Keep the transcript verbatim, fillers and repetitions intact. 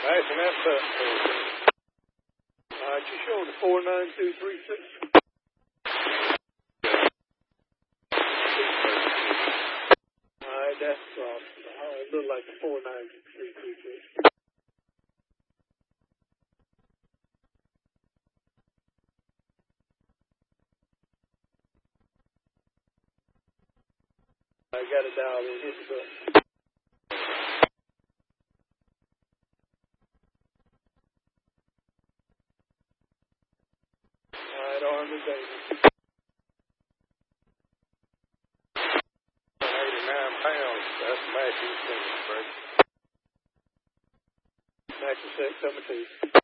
Matching that stuff. All right, you showing the four nine two three six. All right, that's uh, it looked like the four nine two three three six. I got it dialed in. Hit the button. All right, Army baby. eighty-nine pounds. That's matching thing, right? Matching set coming to you.